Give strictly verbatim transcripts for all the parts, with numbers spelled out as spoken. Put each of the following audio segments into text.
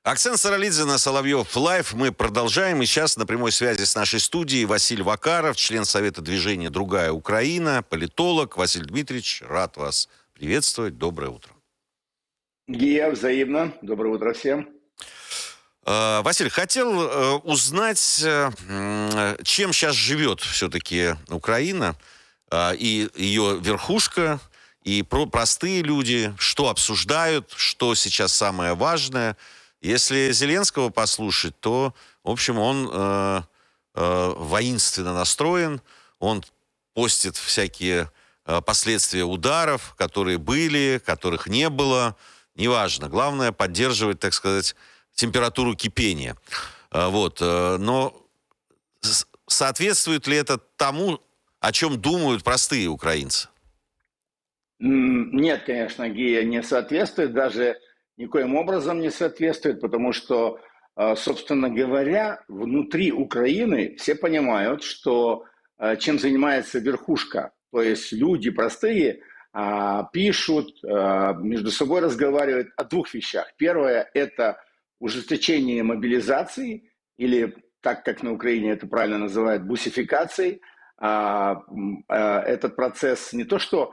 Акцент Саралидзе, Соловьев Лайв. Мы продолжаем. И сейчас на прямой связи с нашей студией Василий Вакаров, член Совета движения «Другая Украина», политолог. Василий Дмитриевич, рад вас приветствовать. Доброе утро. Гия, взаимно. Доброе утро всем. Василий, хотел узнать, чем сейчас живет все-таки Украина и ее верхушка, и простые люди, что обсуждают, что сейчас самое важное. Если Зеленского послушать, то, в общем, он э, э, воинственно настроен, он постит всякие э, последствия ударов, которые были, которых не было, неважно. Главное поддерживать, так сказать, температуру кипения. Э, вот. Э, но соответствует ли это тому, о чем думают простые украинцы? Нет, конечно, Гия, не соответствует, даже никоим образом не соответствует, потому что, собственно говоря, внутри Украины все понимают, что чем занимается верхушка, то есть люди простые пишут, между собой разговаривают о двух вещах. Первое – это ужесточение мобилизации, или так, как на Украине это правильно называют, бусификацией. Этот процесс не то что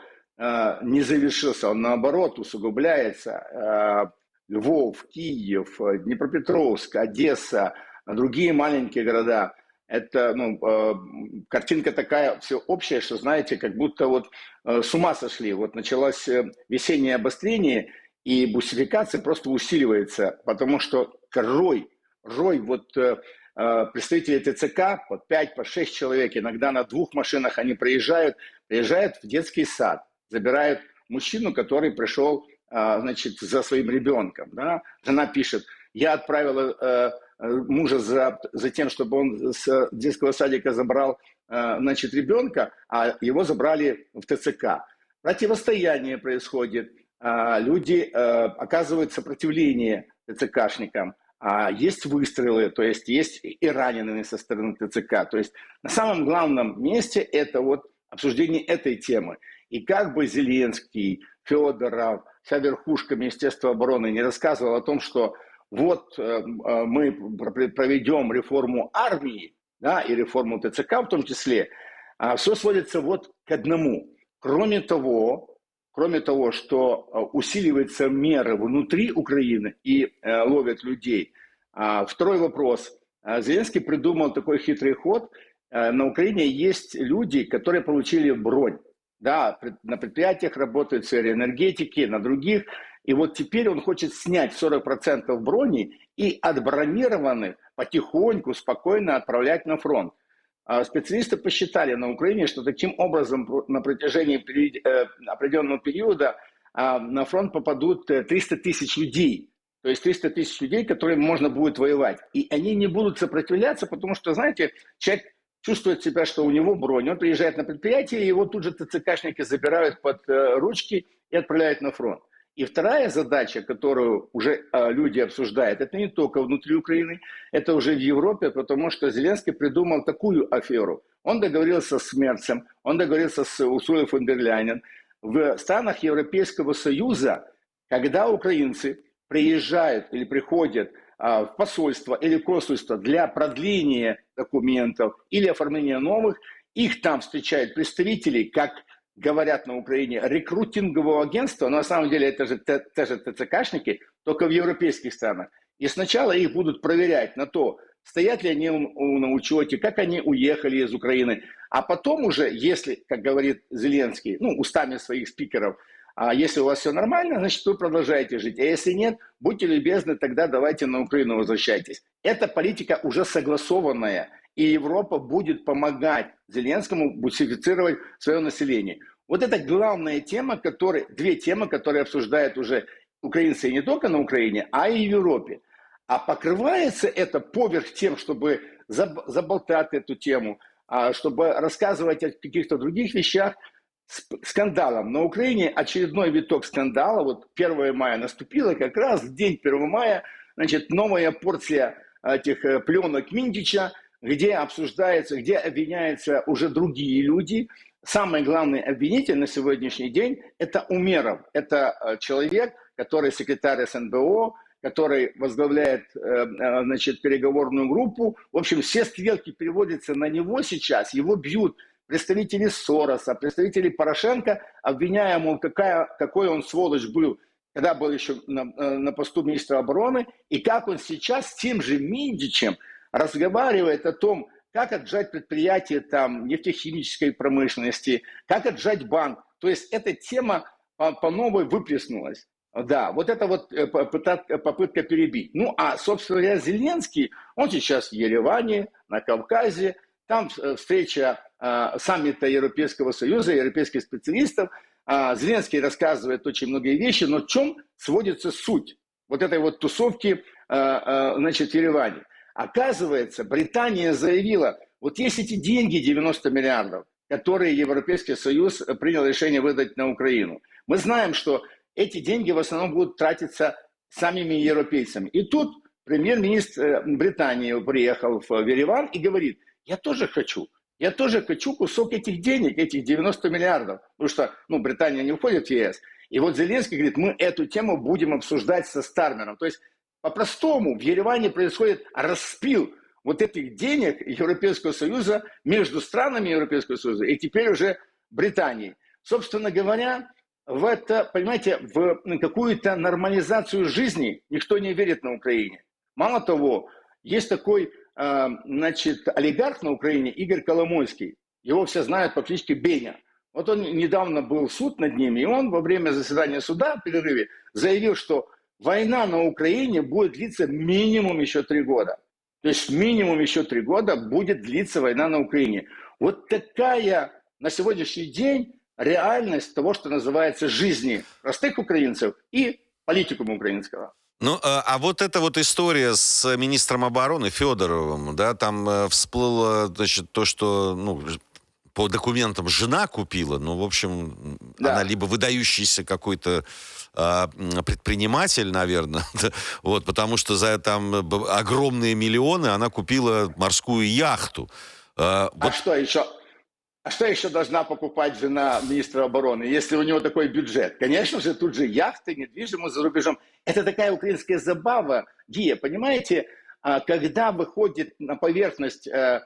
не завершился, он наоборот усугубляется. Львов, Киев, Днепропетровск, Одесса, другие маленькие города. Это ну, картинка такая все общая, что, знаете, как будто вот с ума сошли. Вот началось весеннее обострение, и бусификация просто усиливается, потому что рой, рой вот представители ТЦК, по пять, по шесть человек, иногда на двух машинах они приезжают, приезжают в детский сад, забирают мужчину, который пришел, значит, за своим ребенком. Да? Жена пишет: я отправила э, мужа за, за тем, чтобы он с детского садика забрал, э, значит, ребенка, а его забрали в ТЦК. Противостояние происходит, э, люди э, оказывают сопротивление ТЦКшникам, а есть выстрелы, то есть есть и раненые со стороны ТЦК. То есть на самом главном месте это вот обсуждение этой темы. И как бы Зеленский, Федоров, вся верхушка Министерства обороны не рассказывала о том, что вот э, мы проведем реформу армии, да, и реформу ТЦК в том числе, э, все сводится вот к одному. Кроме того, кроме того, что усиливаются меры внутри Украины и э, ловят людей. А второй вопрос. Зеленский придумал такой хитрый ход. На Украине есть люди, которые получили бронь. Да, на предприятиях работают в сфере энергетики, на других. И вот теперь он хочет снять сорок процентов брони и отбронированных потихоньку, спокойно отправлять на фронт. Специалисты посчитали на Украине, что таким образом на протяжении определенного периода на фронт попадут триста тысяч людей. То есть триста тысяч людей, которым можно будет воевать. И они не будут сопротивляться, потому что, знаете, человек чувствует себя, что у него бронь, он приезжает на предприятие, и его тут же ТЦКшники забирают под э, ручки и отправляют на фронт. И вторая задача, которую уже э, люди обсуждают, это не только внутри Украины, это уже в Европе, потому что Зеленский придумал такую аферу. Он договорился с Мерцем, он договорился с Урсулой фон дер Ляйен. В странах Европейского Союза, когда украинцы приезжают или приходят в посольство или консульство для продления документов или оформления новых, их там встречают представители, как говорят на Украине, рекрутингового агентства, но на самом деле это же те же ТЦКшники, только в европейских странах. И сначала их будут проверять на то, стоят ли они на учете, как они уехали из Украины. А потом уже, если, как говорит Зеленский, ну, устами своих спикеров, а если у вас все нормально, значит, вы продолжаете жить. А если нет, будьте любезны, тогда давайте на Украину возвращайтесь. Эта политика уже согласованная, и Европа будет помогать Зеленскому бусифицировать свое население. Вот это главная тема, которые, две темы, которые обсуждают уже украинцы не только на Украине, а и в Европе. А покрывается это поверх тем, чтобы заболтать эту тему, чтобы рассказывать о каких-то других вещах, скандалом. На Украине очередной виток скандала. Вот первое мая наступило, как раз в день первого мая, значит, новая порция этих пленок Минтича, где обсуждается, где обвиняются уже другие люди. Самый главный обвинитель на сегодняшний день – это Умеров. Это человек, который секретарь СНБО, который возглавляет, значит, переговорную группу. В общем, все стрелки переводятся на него сейчас, его бьют представители Сороса, представители Порошенко, обвиняя, мол, какая, какой он сволочь был, когда был еще на, на посту министра обороны, и как он сейчас с тем же Миндичем разговаривает о том, как отжать предприятия там, нефтехимической промышленности, как отжать банк. То есть эта тема по, по новой выплеснулась. Да, вот это вот попытка, попытка перебить. Ну, а, собственно говоря, Зеленский, он сейчас в Ереване, на Кавказе, там встреча э, саммита Европейского Союза, европейских специалистов. Э, Зеленский рассказывает очень многие вещи, но в чем сводится суть вот этой вот тусовки э, э, значит, в Ереване? Оказывается, Британия заявила, вот есть эти деньги, девяносто миллиардов, которые Европейский Союз принял решение выдать на Украину. Мы знаем, что эти деньги в основном будут тратиться самими европейцами. И тут премьер-министр Британии приехал в Ереван и говорит, я тоже хочу, я тоже хочу кусок этих денег, этих девяносто миллиардов, потому что, ну, Британия не входит в ЕС. И вот Зеленский говорит, мы эту тему будем обсуждать со Стармером. То есть, по-простому, в Ереване происходит распил вот этих денег Европейского Союза между странами Европейского Союза и теперь уже Британией. Собственно говоря, в это, понимаете, в какую-то нормализацию жизни никто не верит на Украине. Мало того, есть такой, э, значит, олигарх на Украине Игорь Коломойский. Его все знают по кличке Беня. Вот он недавно был суд над ним, и он во время заседания суда в перерыве заявил, что война на Украине будет длиться минимум еще три года. То есть минимум еще три года будет длиться война на Украине. Вот такая на сегодняшний день реальность того, что называется жизни простых украинцев и политикума украинского. Ну, а, а вот эта вот история с министром обороны Федоровым, да, там э, всплыло, значит, то, что, ну, по документам жена купила, ну, в общем, да. Она либо выдающийся какой-то э, предприниматель, наверное, вот, потому что за там огромные миллионы она купила морскую яхту. Э, вот... А что еще? А что еще должна покупать жена министра обороны, если у него такой бюджет? Конечно же, тут же яхты, недвижимость за рубежом. Это такая украинская забава, Гия, понимаете? Когда выходит на поверхность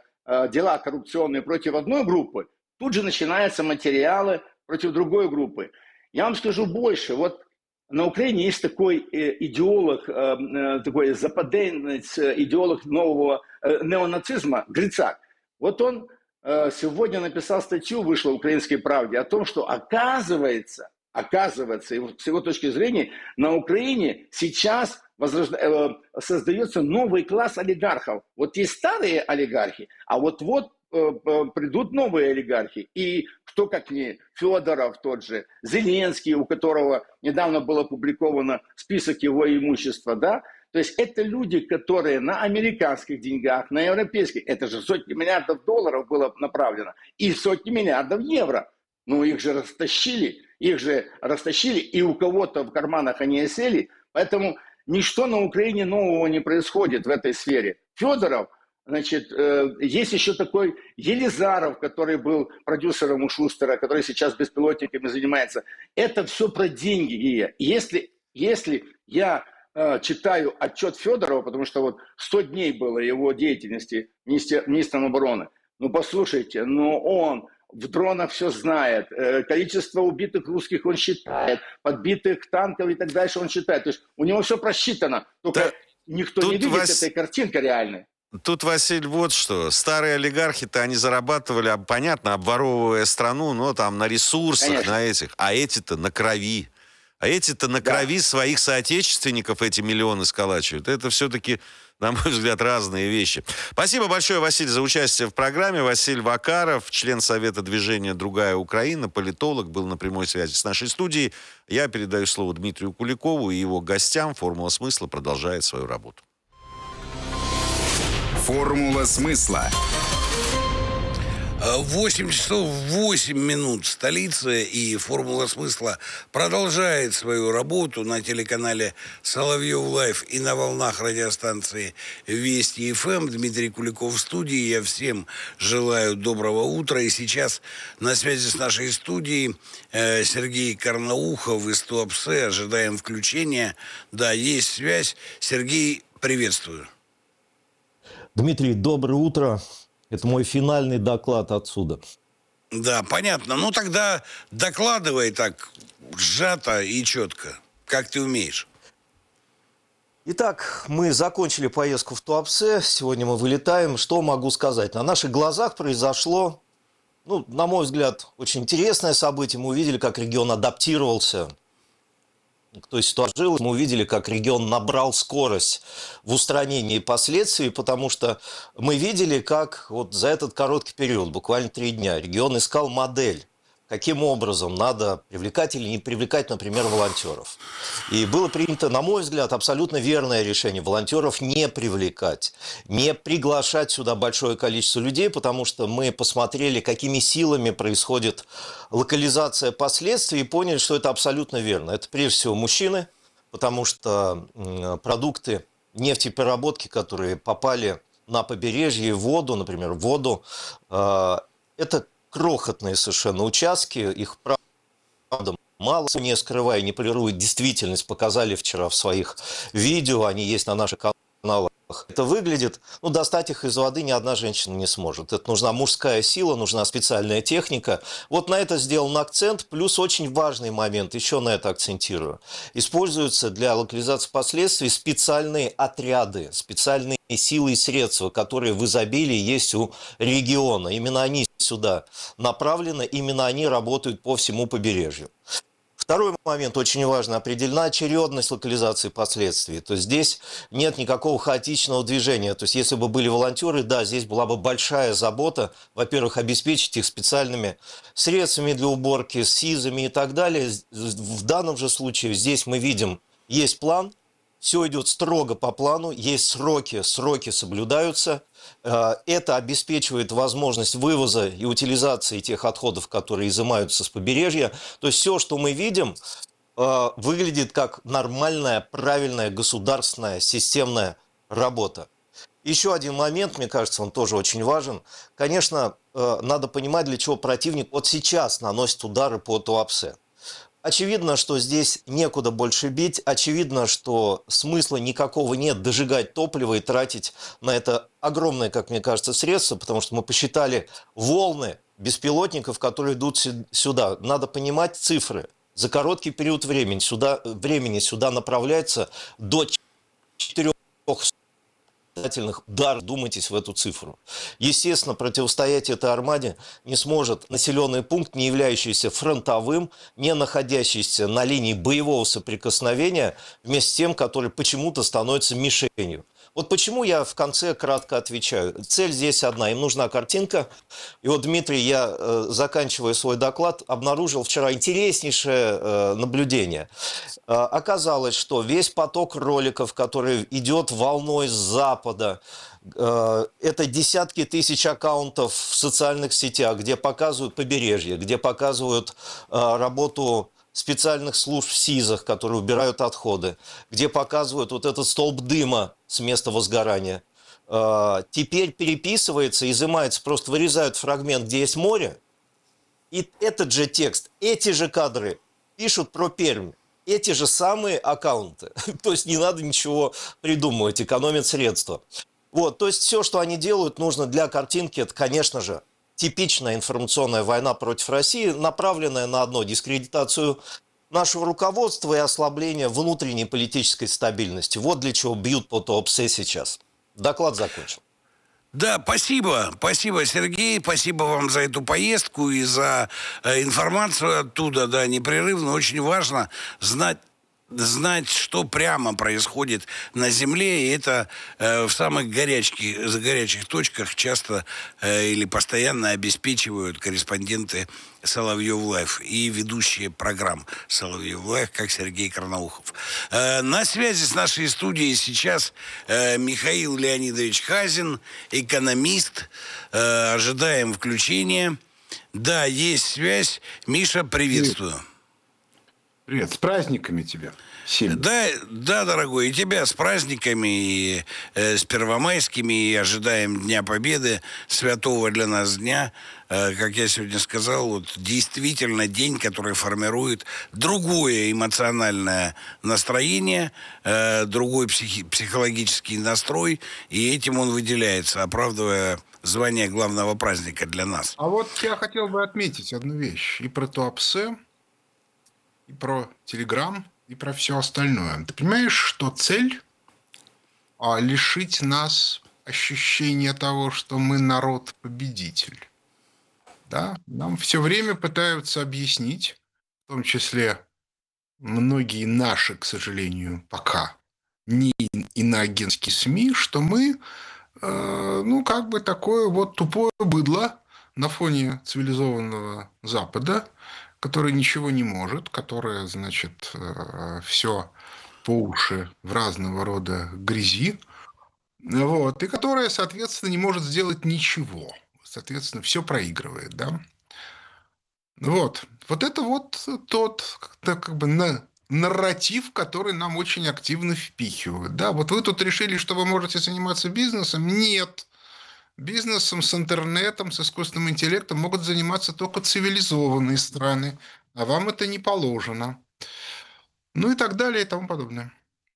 дела коррупционные против одной группы, тут же начинаются материалы против другой группы. Я вам скажу больше. Вот на Украине есть такой идеолог, такой западенец, идеолог нового неонацизма, Грицак. Вот он сегодня написал статью, вышла в «Украинской правде», о том, что оказывается, оказывается, с его точки зрения, на Украине сейчас возрожда... создается новый класс олигархов. Вот есть старые олигархи, а вот-вот придут новые олигархи. И кто как не Федоров тот же, Зеленский, у которого недавно был опубликован список его имущества, да? То есть это люди, которые на американских деньгах, на европейских, это же сотни миллиардов долларов было направлено, и сотни миллиардов евро. Ну, их же растащили, их же растащили, и у кого-то в карманах они осели. Поэтому ничто на Украине нового не происходит в этой сфере. Федоров, значит, э, есть еще такой Елизаров, который был продюсером у Шустера, который сейчас беспилотниками занимается. Это все про деньги, Гия. Если, если я... читаю отчет Федорова, потому что вот сто дней было его деятельности министр, министром обороны. Ну, послушайте, ну он в дронах все знает, количество убитых русских он считает, подбитых танков и так дальше он считает. То есть у него все просчитано, только да, никто не видит вас... этой картинки реальной. Тут, Василь, вот что. Старые олигархи-то, они зарабатывали, понятно, обворовывая страну, но там на ресурсах, конечно, на этих, а эти-то на крови. А эти-то на крови, да, своих соотечественников эти миллионы сколачивают. Это все-таки, на мой взгляд, разные вещи. Спасибо большое, Василий, за участие в программе. Василий Вакаров, член Совета движения «Другая Украина», политолог, был на прямой связи с нашей студией. Я передаю слово Дмитрию Куликову и его гостям. «Формула смысла» продолжает свою работу. «Формула смысла». восемь часов восемь минут столица, и «Формула смысла» продолжает свою работу на телеканале «Соловьев Лайв» и на волнах радиостанции «Вести эф эм». Дмитрий Куликов в студии. Я всем желаю доброго утра. И сейчас на связи с нашей студией э, Сергей Карнаухов из Туапсе. Ожидаем включения. Да, есть связь. Сергей, приветствую. Дмитрий, доброе утро. Это мой финальный доклад отсюда. Да, понятно. Ну, тогда докладывай так сжато и четко, как ты умеешь. Итак, мы закончили поездку в Туапсе. Сегодня мы вылетаем. Что могу сказать? На наших глазах произошло, ну, на мой взгляд, очень интересное событие. Мы увидели, как регион адаптировался к той ситуации. Мы увидели, как регион набрал скорость в устранении последствий, потому что мы видели, как вот за этот короткий период, буквально три дня, регион искал модель, каким образом надо привлекать или не привлекать, например, волонтеров. И было принято, на мой взгляд, абсолютно верное решение волонтеров не привлекать, не приглашать сюда большое количество людей, потому что мы посмотрели, какими силами происходит локализация последствий, и поняли, что это абсолютно верно. Это прежде всего мужчины, потому что продукты нефтепереработки, которые попали на побережье, в воду, например, в воду, это крохотные совершенно участки, их правда мало, не скрывая, не полируя действительность, показали вчера в своих видео, они есть на наших каналах. Это выглядит, ну, достать их из воды ни одна женщина не сможет. Это нужна мужская сила, нужна специальная техника. Вот на это сделан акцент, плюс очень важный момент, еще на это акцентирую. Используются для локализации последствий специальные отряды, специальные силы и средства, которые в изобилии есть у региона. Именно они сюда направлены, именно они работают по всему побережью. Второй момент очень важный. Определена очередность локализации последствий. То есть здесь нет никакого хаотичного движения. То есть если бы были волонтеры, да, здесь была бы большая забота, во-первых, обеспечить их специальными средствами для уборки, СИЗами и так далее. В данном же случае здесь мы видим, есть план, все идет строго по плану, есть сроки, сроки соблюдаются. Это обеспечивает возможность вывоза и утилизации тех отходов, которые изымаются с побережья. То есть все, что мы видим, выглядит как нормальная, правильная, государственная, системная работа. Еще один момент, мне кажется, он тоже очень важен. Конечно, надо понимать, для чего противник вот сейчас наносит удары по Туапсе. Очевидно, что здесь некуда больше бить. Очевидно, что смысла никакого нет дожигать топливо и тратить на это огромное, как мне кажется, средства, потому что мы посчитали волны беспилотников, которые идут сюда. Надо понимать цифры. За короткий период времени сюда, времени сюда направляется до четырёх ударов, думайтесь в эту цифру. Естественно, противостоять этой армаде не сможет населенный пункт, не являющийся фронтовым, не находящийся на линии боевого соприкосновения, вместе с тем, который почему-то становится мишенью. Вот почему я в конце кратко отвечаю. Цель здесь одна, им нужна картинка. И вот, Дмитрий, я, э, заканчивая свой доклад, обнаружил вчера интереснейшее э, наблюдение. Э, оказалось, что весь поток роликов, который идет волной с запада, э, это десятки тысяч аккаунтов в социальных сетях, где показывают побережье, где показывают э, работу специальных служб в СИЗах, которые убирают отходы, где показывают вот этот столб дыма с места возгорания. Теперь переписывается, изымается, просто вырезают фрагмент, где есть море, и этот же текст, эти же кадры пишут про Пермь, эти же самые аккаунты. То есть не надо ничего придумывать, экономят средства. Вот, то есть все, что они делают, нужно для картинки, это, конечно же, типичная информационная война против России, направленная на одно – дискредитацию нашего руководства и ослабление внутренней политической стабильности. Вот для чего бьют по Туапсе сейчас. Доклад закончен. Да, спасибо. Спасибо, Сергей. Спасибо вам за эту поездку и за э, информацию оттуда. Да, непрерывно. Очень важно знать знать, что прямо происходит на Земле, и это э, в самых горячих, за горячих точках часто э, или постоянно обеспечивают корреспонденты Соловьев Лайв и ведущие программ Соловьев Лайв, как Сергей Карнаухов. Э, на связи с нашей студией сейчас э, Михаил Леонидович Хазин, экономист. Э, ожидаем включения. Да, есть связь. Миша, приветствую. Привет, с праздниками тебя. Сильно. Да, да, дорогой, и тебя с праздниками, и э, с первомайскими, и ожидаем Дня Победы, святого для нас дня. Э, как я сегодня сказал, вот действительно день, который формирует другое эмоциональное настроение, э, другой психи- психологический настрой, и этим он выделяется, оправдывая звание главного праздника для нас. А вот я хотел бы отметить одну вещь. И про Туапсе, и про Телеграм, и про все остальное. Ты понимаешь, что цель а, лишить нас ощущения того, что мы народ-победитель. Да? Нам все время пытаются объяснить, в том числе многие наши, к сожалению, пока не иноагентские СМИ, что мы, э, ну, как бы такое вот тупое быдло на фоне цивилизованного Запада, которое ничего не может, которое, значит, все по уши в разного рода грязи, вот, и которое, соответственно, не может сделать ничего. Соответственно, все проигрывает, да. Вот. Вот это вот тот, как бы, на, нарратив, который нам очень активно впихивают. Да, вот вы тут решили, что вы можете заниматься бизнесом? Нет. Бизнесом с интернетом, с искусственным интеллектом могут заниматься только цивилизованные страны, а вам это не положено. Ну и так далее и тому подобное.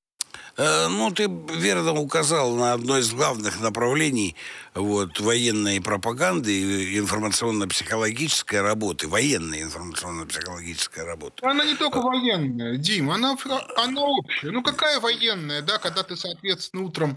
Ну, ты верно указал на одно из главных направлений вот, военной пропаганды и информационно-психологической работы. Военная информационно-психологическая работа. Она не только военная, Дим, она, она общая. Ну, какая военная, да, когда ты, соответственно, утром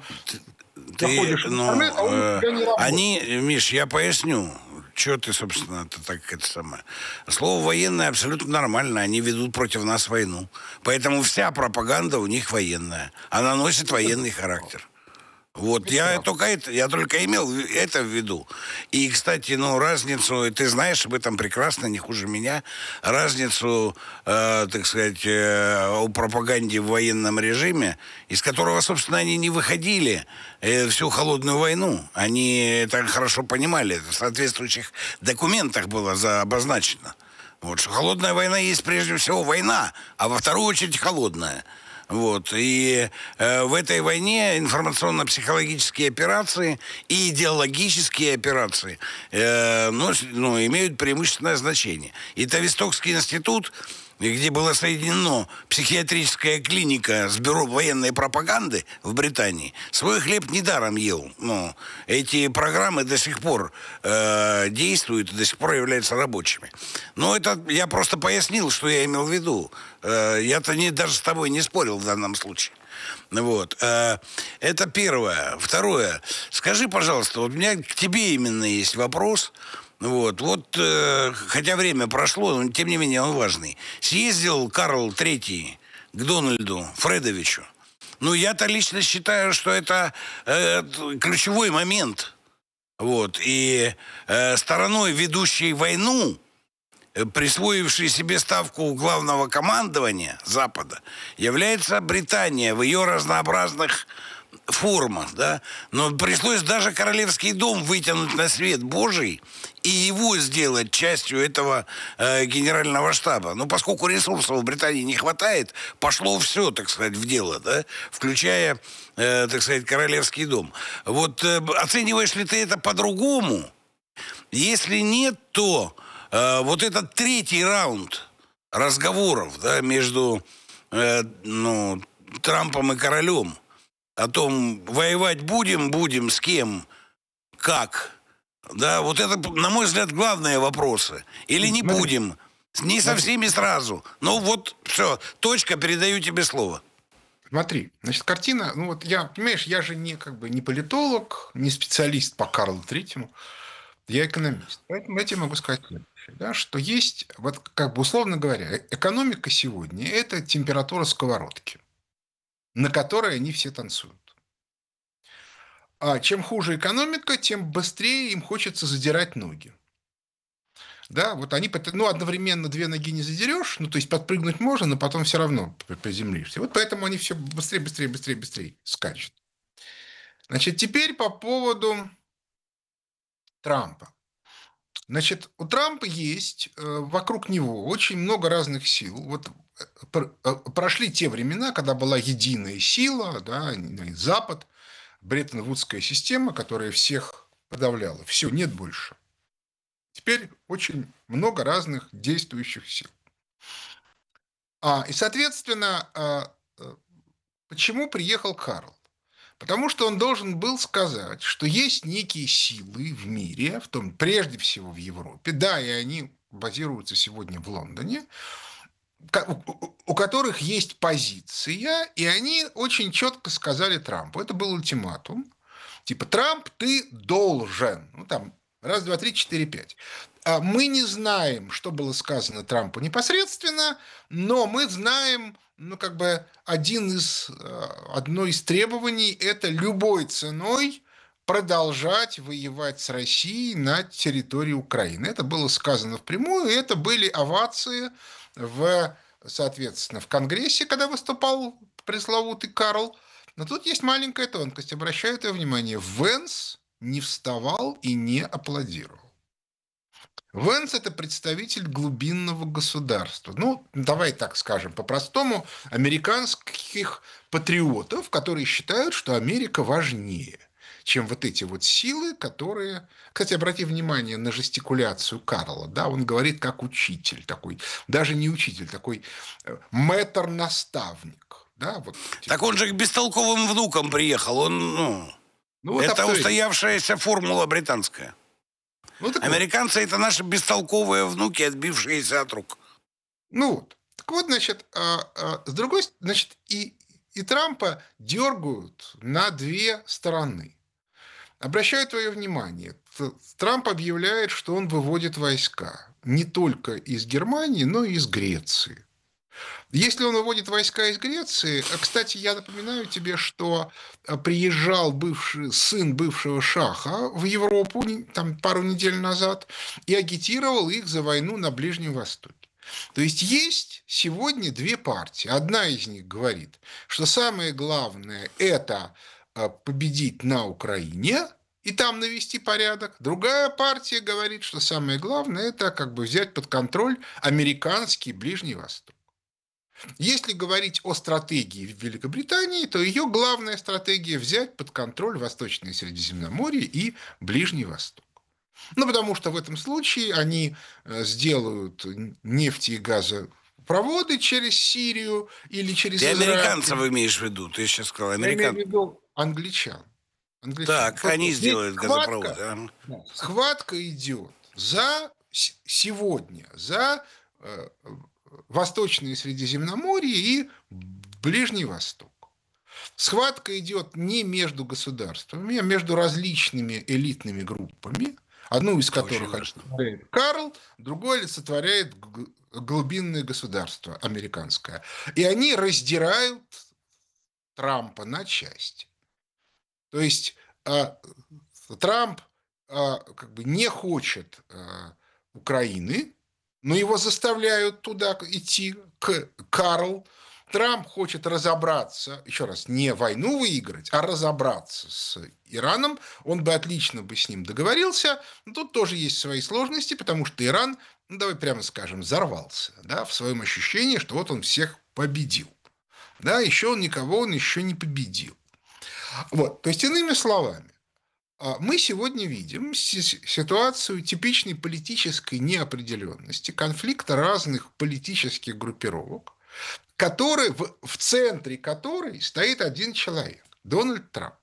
ты, заходишь в ну, интернет, а он у тебя не работает. Они, Миш, я поясню. Что ты, собственно, это так это самое. Слово военное абсолютно нормально. Они ведут против нас войну. Поэтому вся пропаганда у них военная. Она носит военный характер. Вот, я только, это, я только имел это в виду. И, кстати, ну, разницу, ты знаешь об этом прекрасно, не хуже меня, разницу, э, так сказать, э, о пропаганде в военном режиме, из которого, собственно, они не выходили э, всю холодную войну. Они это хорошо понимали, это в соответствующих документах было за, обозначено. Вот, что холодная война есть прежде всего война, а во вторую очередь холодная. Вот. И э, в этой войне информационно-психологические операции и идеологические операции э, ну, ну, имеют преимущественное значение. И Тавистокский институт, где была соединена психиатрическая клиника с бюро военной пропаганды в Британии, свой хлеб недаром ел. Ну, эти программы до сих пор э, действуют и до сих пор являются рабочими. Но это я просто пояснил, что я имел в виду. Э, я-то не, даже с тобой не спорил в данном случае. Вот. Э, это первое. Второе. Скажи, пожалуйста, вот у меня к тебе именно есть вопрос. Вот, вот э, хотя время прошло, но тем не менее он важный. Съездил Карл Третий к Дональду Фредовичу. Ну, я-то лично считаю, что это э, ключевой момент. Вот, и э, стороной, ведущей войну, э, присвоившей себе ставку главного командования Запада, является Британия в ее разнообразных формах, да, но пришлось даже Королевский дом вытянуть на свет Божий и его сделать частью этого э, генерального штаба. Но поскольку ресурсов в Британии не хватает, пошло все, так сказать, в дело, да, включая, э, так сказать, Королевский дом. Вот э, оцениваешь ли ты это по-другому? Если нет, то э, вот этот третий раунд разговоров, да, между э, ну, Трампом и королем, о том, воевать будем, будем, с кем, как. Да, вот это, на мой взгляд, главные вопросы. Или не будем. Не со всеми сразу. Ну вот, все, точка, передаю тебе слово. Смотри, значит, картина, ну вот я, понимаешь, я же не, как бы, не политолог, не специалист по Карлу Третьему, я экономист. Поэтому я тебе могу сказать следующее. да, что есть, вот как бы условно говоря, экономика сегодня – это температура сковородки, на которой они все танцуют. А чем хуже экономика, тем быстрее им хочется задирать ноги. Да, вот они, ну, одновременно две ноги не задерешь, ну, то есть подпрыгнуть можно, но потом все равно приземлишься. Вот поэтому они все быстрее, быстрее, быстрее, быстрее скачут. Значит, теперь по поводу Трампа. Значит, у Трампа есть э, вокруг него очень много разных сил. Вот э, пр- э, прошли те времена, когда была единая сила, да, Запад, Бреттон-Вудская система, которая всех подавляла. Все, нет больше. Теперь очень много разных действующих сил. А, и, соответственно, а, а, почему приехал Карл? Потому что он должен был сказать, что есть некие силы в мире, в том, прежде всего в Европе, да, и они базируются сегодня в Лондоне, у которых есть позиция, и они очень четко сказали Трампу. Это был ультиматум. Типа, Трамп, ты должен. Ну, там, раз, два, три, четыре, пять. А мы не знаем, что было сказано Трампу непосредственно, но мы знаем, ну, как бы, один из, одно из требований – это любой ценой продолжать воевать с Россией на территории Украины. Это было сказано впрямую, и это были овации в, соответственно, в Конгрессе, когда выступал пресловутый Карл. Но тут есть маленькая тонкость. Обращаю твое внимание, Венс не вставал и не аплодировал. Венс – это представитель глубинного государства. Ну, давай так скажем, по-простому, американских патриотов, которые считают, что Америка важнее, чем вот эти вот силы, которые... Кстати, обрати внимание на жестикуляцию Карла. Да, он говорит как учитель такой, даже не учитель, такой мэтр-наставник. Да, вот, типа. Так он же к бестолковым внукам приехал. Он, ну, ну вот это устоявшаяся формула британская. Ну, американцы вот. Это наши бестолковые внуки, отбившиеся от рук. Ну вот. Так вот, значит, а, а, с другой стороны, значит, и, и Трампа дергают на две стороны. Обращаю твое внимание, Трамп объявляет, что он выводит войска не только из Германии, но и из Греции. Если он выводит войска из Греции, кстати, я напоминаю тебе, что приезжал бывший, сын бывшего шаха в Европу там, пару недель назад и агитировал их за войну на Ближнем Востоке. То есть есть сегодня две партии. Одна из них говорит, что самое главное – это победить на Украине и там навести порядок. Другая партия говорит, что самое главное – это как бы взять под контроль американский Ближний Восток. Если говорить о стратегии в Великобритании, то ее главная стратегия – взять под контроль Восточное Средиземноморье и Ближний Восток. Ну, потому что в этом случае они сделают нефти и газопроводы через Сирию или через Ты Израиль. Американцев имеешь в виду? Ты сейчас сказал американцев. Я имею в виду англичан. англичан. Так, вот они сделают газопровод. Схватка, да. Схватка идет за сегодня, за Восточное Средиземноморье и Ближний Восток. Схватка идет не между государствами, а между различными элитными группами, одну из которых олицетворяет Карл, другой олицетворяет глубинное государство американское. И они раздирают Трампа на части. То есть Трамп как бы не хочет Украины, но его заставляют туда идти, к Карл. Трамп хочет разобраться, еще раз, не войну выиграть, а разобраться с Ираном. Он бы отлично бы с ним договорился. Но тут тоже есть свои сложности, потому что Иран, ну, давай прямо скажем, взорвался, да, в своем ощущении, что вот он всех победил. Да, еще он никого он еще не победил. Вот, то есть, иными словами, мы сегодня видим ситуацию типичной политической неопределенности, конфликта разных политических группировок, который, в центре которой стоит один человек – Дональд Трамп.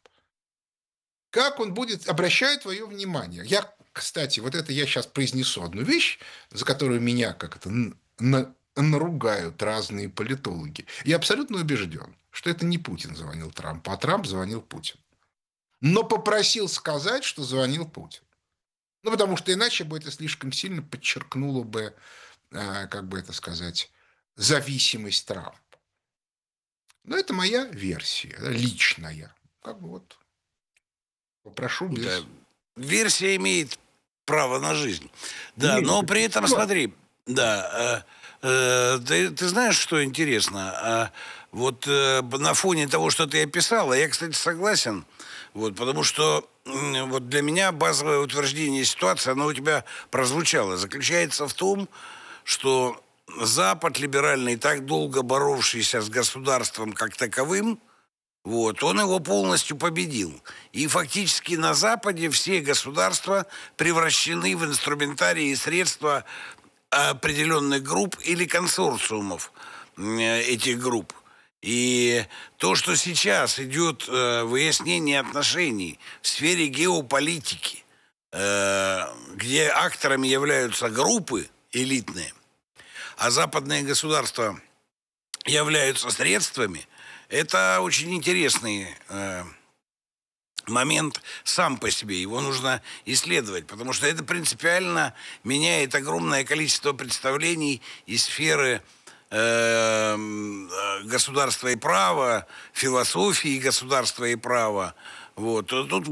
Как он будет, обращаю твое внимание. Я, кстати, вот это я сейчас произнесу одну вещь, за которую меня как это на, наругают разные политологи. Я абсолютно убежден, что это не Путин звонил Трампу, а Трамп звонил Путину. Но попросил сказать, что звонил Путин. Ну, потому что иначе бы это слишком сильно подчеркнуло бы, э, как бы это сказать, зависимость Трампа. Но это моя версия, да, личная. Как бы вот попрошу без... Да. Версия имеет право на жизнь. Да, Имеет. но при этом, Ну, смотри, да, э, э, ты, ты знаешь, что интересно? А, вот э, на фоне того, что ты описала, я, кстати, согласен, вот, потому что м, вот для меня базовое утверждение ситуации, оно у тебя прозвучало, заключается в том, что Запад либеральный, так долго боровшийся с государством как таковым, вот, он его полностью победил. И фактически на Западе все государства превращены в инструментарии и средства определенных групп или консорциумов э, этих групп. И то, что сейчас идет э, выяснение отношений в сфере геополитики, э, где акторами являются группы элитные, а западные государства являются средствами, это очень интересный э, момент сам по себе. Его нужно исследовать, потому что это принципиально меняет огромное количество представлений из сферы э, государства и права, философии государства и права. Вот. Тут